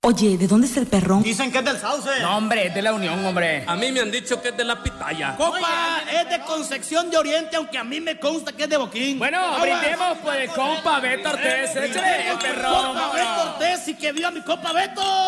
Oye, ¿de dónde es el perrón? Dicen que es del Sauce. No, hombre, es de la Unión, hombre. A mí me han dicho que es de la Pitaya. Compa, es de Concepción de Oriente, aunque a mí me consta que es de Boquín. Bueno, brindemos por el compa Beto Ortiz. Échale el perrón. Compa Beto Ortiz y que viva mi compa Beto.